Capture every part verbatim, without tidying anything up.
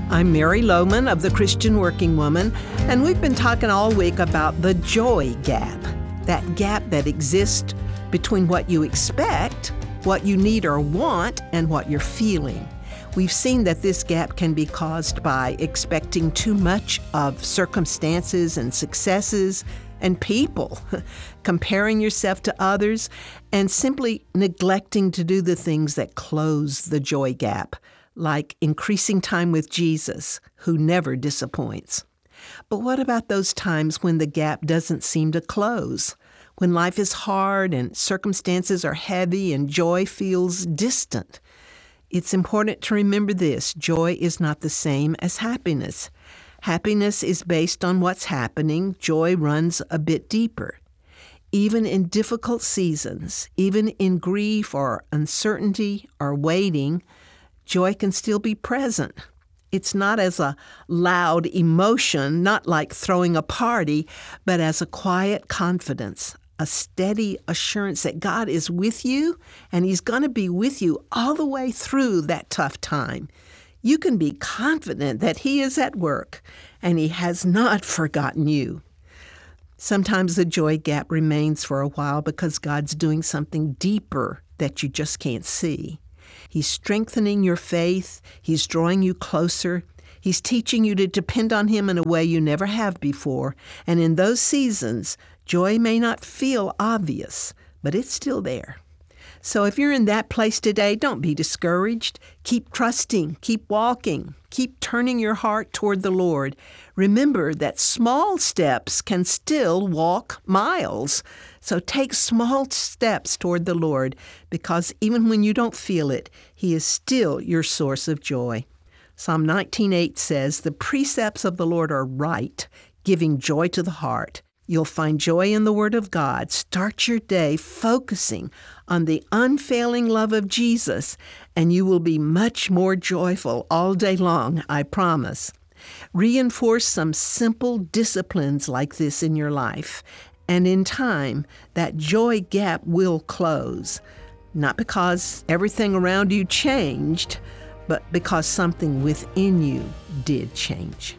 I'm Mary Lohman of the Christian Working Woman, and we've been talking all week about the joy gap, that gap that exists between what you expect, what you need or want, and what you're feeling. We've seen that this gap can be caused by expecting too much of circumstances and successes and people, comparing yourself to others, and simply neglecting to do the things that close the joy gap, like increasing time with Jesus, who never disappoints. But what about those times when the gap doesn't seem to close? When life is hard and circumstances are heavy and joy feels distant? It's important to remember this: joy is not the same as happiness. Happiness is based on what's happening. Joy runs a bit deeper. Even in difficult seasons, even in grief or uncertainty or waiting, joy can still be present. It's not as a loud emotion, not like throwing a party, but as a quiet confidence, a steady assurance that God is with you and He's going to be with you all the way through that tough time. You can be confident that He is at work and He has not forgotten you. Sometimes the joy gap remains for a while because God's doing something deeper that you just can't see. He's strengthening your faith. He's drawing you closer. He's teaching you to depend on Him in a way you never have before. And in those seasons, joy may not feel obvious, but it's still there. So if you're in that place today, don't be discouraged. Keep trusting. Keep walking. Keep turning your heart toward the Lord. Remember that small steps can still walk miles. So take small steps toward the Lord, because even when you don't feel it, He is still your source of joy. Psalm nineteen eight says, "The precepts of the Lord are right, giving joy to the heart." You'll find joy in the Word of God. Start your day focusing on the unfailing love of Jesus, and you will be much more joyful all day long, I promise. Reinforce some simple disciplines like this in your life, and in time, that joy gap will close. Not because everything around you changed, but because something within you did change.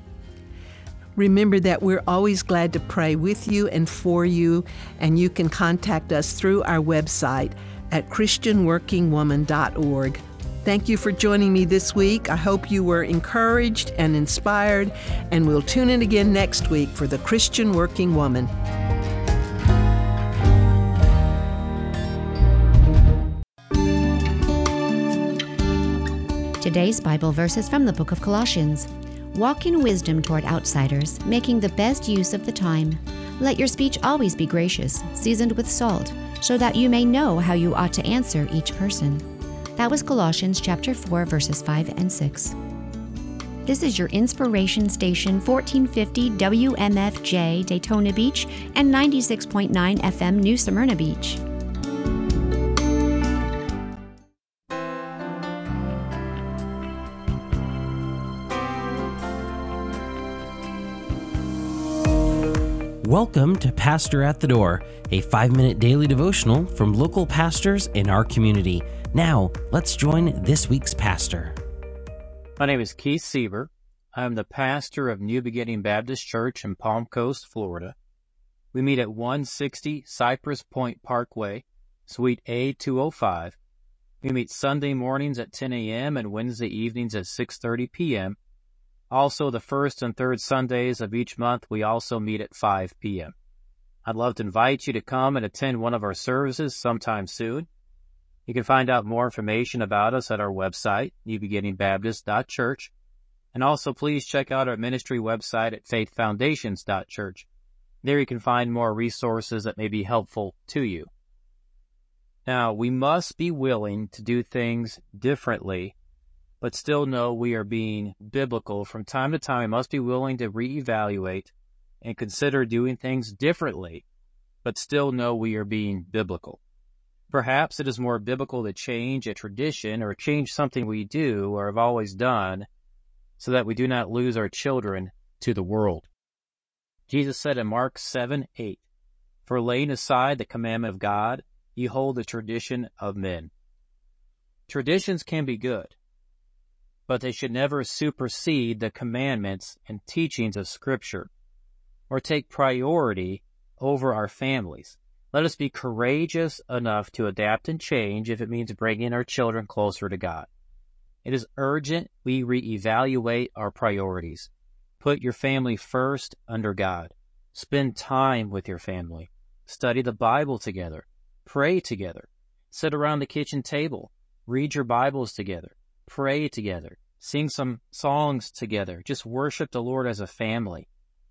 Remember that we're always glad to pray with you and for you, and you can contact us through our website at christian working woman dot org. Thank you for joining me this week. I hope you were encouraged and inspired, and we'll tune in again next week for the Christian Working Woman. Today's Bible verse is from the book of Colossians. Walk in wisdom toward outsiders, making the best use of the time. Let your speech always be gracious, seasoned with salt, so that you may know how you ought to answer each person. That was Colossians chapter four, verses five and six. This is your inspiration station, fourteen fifty W M F J Daytona Beach and ninety-six point nine F M New Smyrna Beach. Welcome to Pastor at the Door, a five-minute daily devotional from local pastors in our community. Now, let's join this week's pastor. My name is Keith Sieber. I'm the pastor of New Beginning Baptist Church in Palm Coast, Florida. We meet at one sixty Cypress Point Parkway, Suite A two oh five. We meet Sunday mornings at ten a.m. and Wednesday evenings at six thirty p.m. Also, the first and third Sundays of each month, we also meet at five p.m. I'd love to invite you to come and attend one of our services sometime soon. You can find out more information about us at our website, new beginning baptist dot church. And also, please check out our ministry website at faith foundations dot church. There you can find more resources that may be helpful to you. Now, we must be willing to do things differently, but still know we are being biblical. From time to time, we must be willing to reevaluate and consider doing things differently, but still know we are being biblical. Perhaps it is more biblical to change a tradition or change something we do or have always done so that we do not lose our children to the world. Jesus said in Mark seven eight, "For laying aside the commandment of God, ye hold the tradition of men." Traditions can be good, but they should never supersede the commandments and teachings of Scripture or take priority over our families. Let us be courageous enough to adapt and change if it means bringing our children closer to God. It is urgent we reevaluate our priorities. Put your family first under God. Spend time with your family. Study the Bible together. Pray together. Sit around the kitchen table. Read your Bibles together. Pray together. Sing some songs together. Just worship the Lord as a family.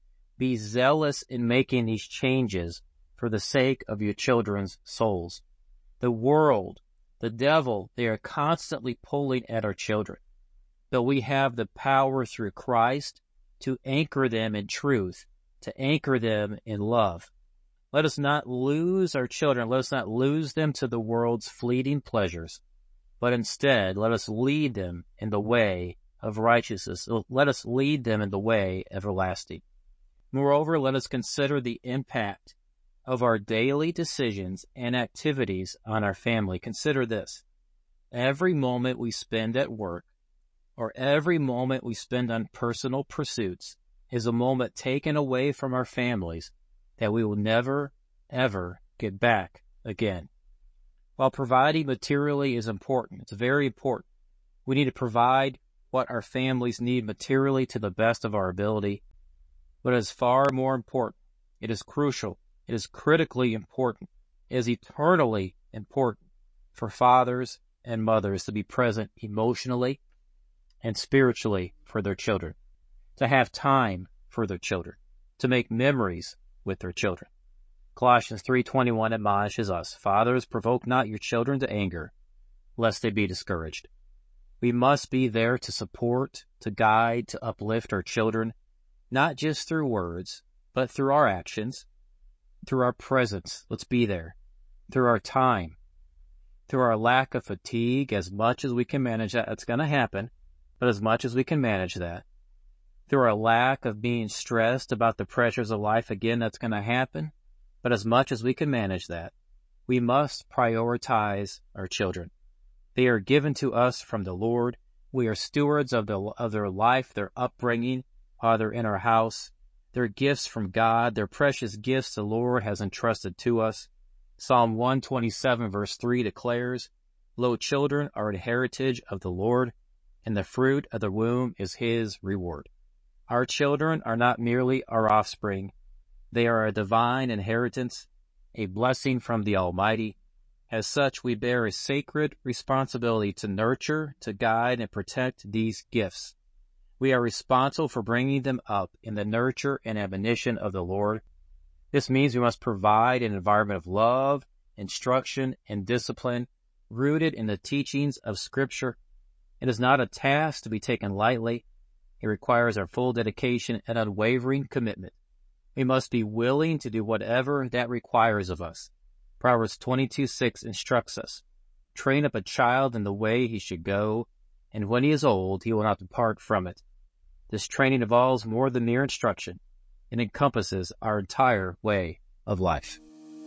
Be zealous in making these changes for the sake of your children's souls. The world, the devil, they are constantly pulling at our children. But we have the power through Christ to anchor them in truth, to anchor them in love. Let us not lose our children. Let us not lose them to the world's fleeting pleasures, but instead let us lead them in the way of righteousness. Let us lead them in the way everlasting. Moreover, let us consider the impact of our daily decisions and activities on our family. Consider this. Every moment we spend at work or every moment we spend on personal pursuits is a moment taken away from our families that we will never, ever get back again. While providing materially is important, it's very important. We need to provide what our families need materially to the best of our ability. But it is far more important. It is crucial. It is critically important. It is eternally important for fathers and mothers to be present emotionally and spiritually for their children, to have time for their children, to make memories with their children. Colossians three twenty-one admonishes us, "Fathers, provoke not your children to anger, lest they be discouraged." We must be there to support, to guide, to uplift our children, not just through words, but through our actions, through our presence. Let's be there. Through our time, through our lack of fatigue, as much as we can manage that. It's going to happen, but as much as we can manage that. Through our lack of being stressed about the pressures of life, again, that's going to happen, but as much as we can manage that. We must prioritize our children. They are given to us from the Lord. We are stewards of, the, of their life, their upbringing, while they're in our house. They're gifts from God. They're precious gifts the Lord has entrusted to us. Psalm one twenty-seven verse three declares, "Lo, children are an heritage of the Lord, and the fruit of the womb is His reward." Our children are not merely our offspring. They are a divine inheritance, a blessing from the Almighty. As such, we bear a sacred responsibility to nurture, to guide, and protect these gifts. We are responsible for bringing them up in the nurture and admonition of the Lord. This means we must provide an environment of love, instruction, and discipline rooted in the teachings of Scripture. It is not a task to be taken lightly. It requires our full dedication and unwavering commitment. We must be willing to do whatever that requires of us. Proverbs twenty-two six instructs us, "Train up a child in the way he should go, and when he is old, he will not depart from it." This training involves more than mere instruction. It encompasses our entire way of life.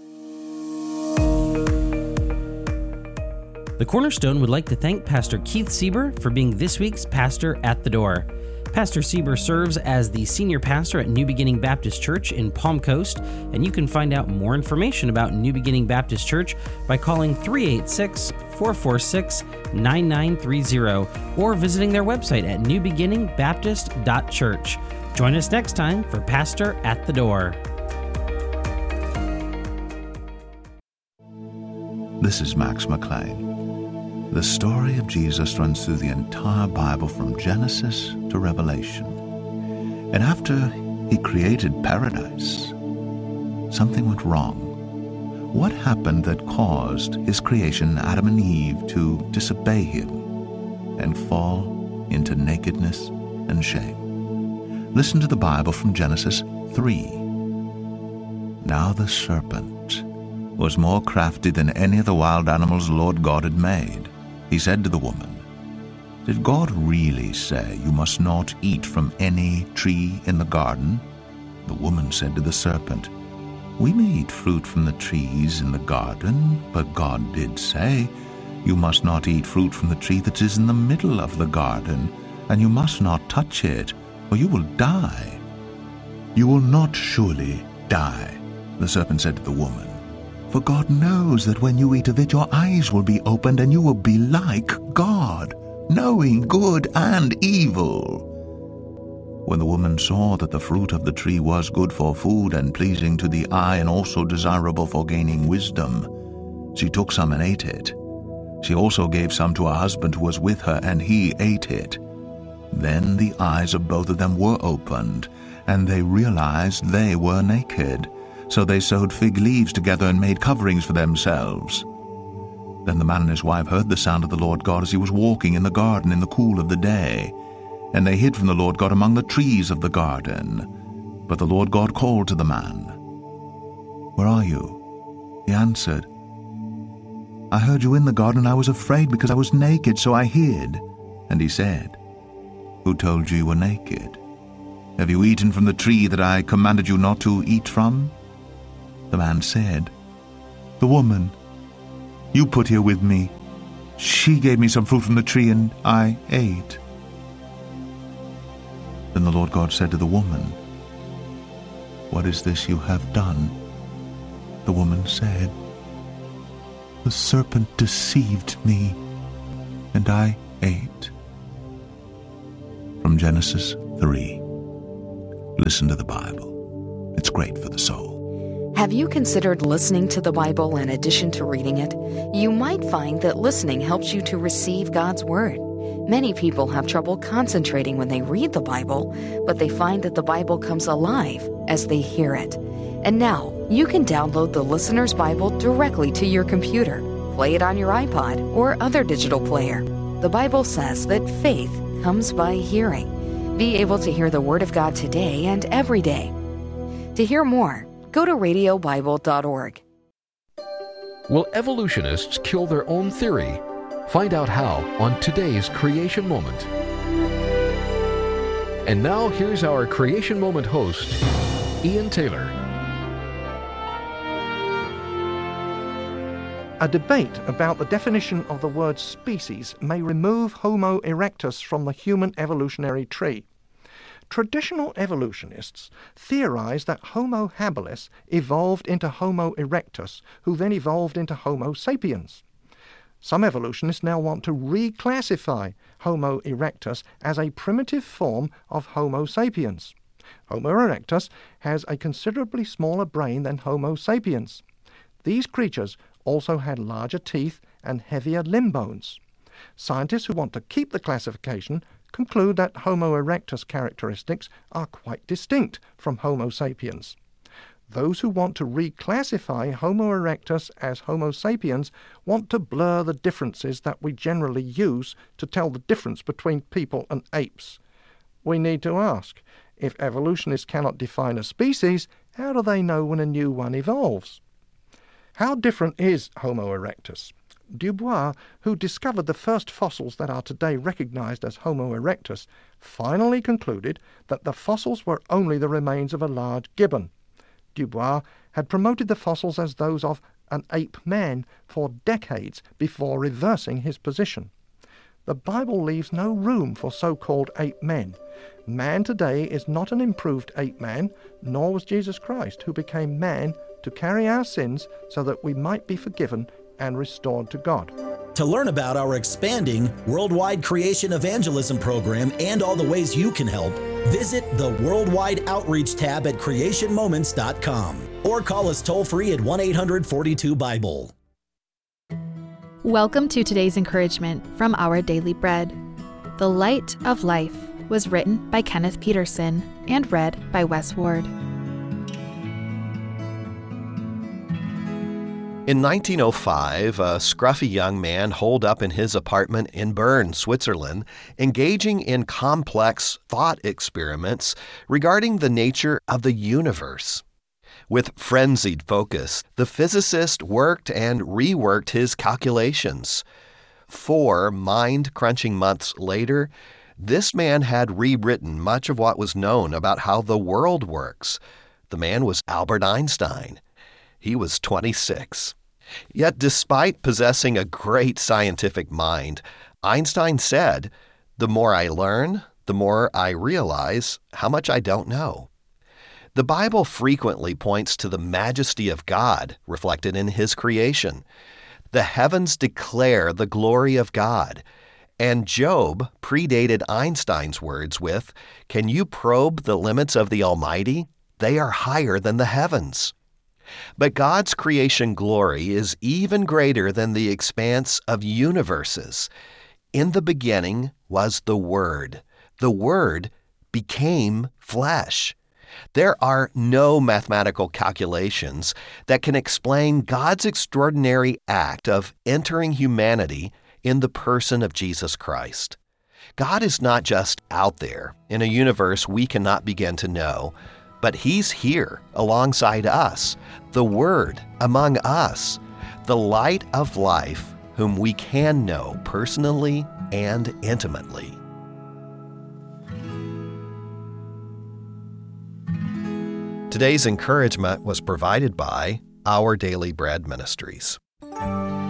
The Cornerstone would like to thank Pastor Keith Sieber for being this week's Pastor at the Door. Pastor Sieber serves as the senior pastor at New Beginning Baptist Church in Palm Coast, and you can find out more information about New Beginning Baptist Church by calling three eight six, four four six, nine nine three zero or visiting their website at new beginning baptist dot church. Join us next time for Pastor at the Door. This is Max McLean. The story of Jesus runs through the entire Bible from Genesis to Revelation. And after he created paradise, something went wrong. What happened that caused his creation, Adam and Eve, to disobey him and fall into nakedness and shame? Listen to the Bible from Genesis three. Now the serpent was more crafty than any of the wild animals the Lord God had made. He said to the woman, "Did God really say you must not eat from any tree in the garden?" The woman said to the serpent, "We may eat fruit from the trees in the garden, but God did say, You must not eat fruit from the tree that is in the middle of the garden, and you must not touch it, or you will die." "You will not surely die," the serpent said to the woman. "For God knows that when you eat of it, your eyes will be opened, and you will be like God, knowing good and evil." When the woman saw that the fruit of the tree was good for food and pleasing to the eye and also desirable for gaining wisdom, she took some and ate it. She also gave some to her husband who was with her, and he ate it. Then the eyes of both of them were opened, and they realized they were naked. So they sewed fig leaves together and made coverings for themselves. Then the man and his wife heard the sound of the Lord God as he was walking in the garden in the cool of the day. And they hid from the Lord God among the trees of the garden. But the Lord God called to the man. "Where are you?" He answered, "I heard you in the garden, and I was afraid because I was naked, so I hid." And he said, "Who told you you were naked? Have you eaten from the tree that I commanded you not to eat from?" The man said, "The woman you put here with me, she gave me some fruit from the tree, and I ate." Then the Lord God said to the woman, "What is this you have done?" The woman said, "The serpent deceived me, and I ate." From Genesis three. Listen to the Bible. It's great for the soul. Have you considered listening to the Bible in addition to reading it? You might find that listening helps you to receive God's Word. Many people have trouble concentrating when they read the Bible, but they find that the Bible comes alive as they hear it. And now, you can download the Listener's Bible directly to your computer, play it on your iPod or other digital player. The Bible says that faith comes by hearing. Be able to hear the Word of God today and every day. To hear more, go to radio bible dot org. Will evolutionists kill their own theory? Find out how on today's Creation Moment. And now here's our Creation Moment host, Ian Taylor. A debate about the definition of the word species may remove Homo erectus from the human evolutionary tree. Traditional evolutionists theorize that Homo habilis evolved into Homo erectus, who then evolved into Homo sapiens. Some evolutionists now want to reclassify Homo erectus as a primitive form of Homo sapiens. Homo erectus has a considerably smaller brain than Homo sapiens. These creatures also had larger teeth and heavier limb bones. Scientists who want to keep the classification conclude that Homo erectus characteristics are quite distinct from Homo sapiens. Those who want to reclassify Homo erectus as Homo sapiens want to blur the differences that we generally use to tell the difference between people and apes. We need to ask, if evolutionists cannot define a species, how do they know when a new one evolves? How different is Homo erectus? Dubois, who discovered the first fossils that are today recognized as Homo erectus, finally concluded that the fossils were only the remains of a large gibbon. Dubois had promoted the fossils as those of an ape man for decades before reversing his position. The Bible leaves no room for so-called ape men. Man today is not an improved ape man, nor was Jesus Christ, who became man to carry our sins so that we might be forgiven and restored to God. To learn about our expanding worldwide creation evangelism program and all the ways you can help, visit the Worldwide Outreach tab at creation moments dot com or call us toll-free at one eight hundred forty-two Bible. Welcome to today's encouragement from Our Daily Bread. The Light of Life was written by Kenneth Peterson and read by Wes Ward. In nineteen oh five, a scruffy young man holed up in his apartment in Bern, Switzerland, engaging in complex thought experiments regarding the nature of the universe. With frenzied focus, the physicist worked and reworked his calculations. Four mind-crunching months later, this man had rewritten much of what was known about how the world works. The man was Albert Einstein. He was twenty-six. Yet despite possessing a great scientific mind, Einstein said, "The more I learn, the more I realize how much I don't know." The Bible frequently points to the majesty of God reflected in His creation. The heavens declare the glory of God. And Job predated Einstein's words with, "Can you probe the limits of the Almighty? They are higher than the heavens." But God's creation glory is even greater than the expanse of universes. In the beginning was the Word. The Word became flesh. There are no mathematical calculations that can explain God's extraordinary act of entering humanity in the person of Jesus Christ. God is not just out there in a universe we cannot begin to know, but He's here alongside us, the Word among us, the light of life whom we can know personally and intimately. Today's encouragement was provided by Our Daily Bread Ministries.